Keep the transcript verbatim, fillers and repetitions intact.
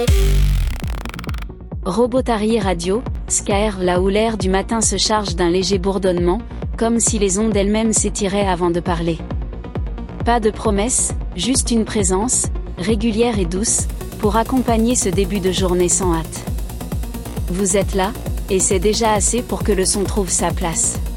Robotari Radio, Scaer, là où l'air du matin se charge d'un léger bourdonnement, comme si les ondes elles-mêmes s'étiraient avant de parler. Pas de promesses, juste une présence, régulière et douce, pour accompagner ce début de journée sans hâte. Vous êtes là, et c'est déjà assez pour que le son trouve sa place.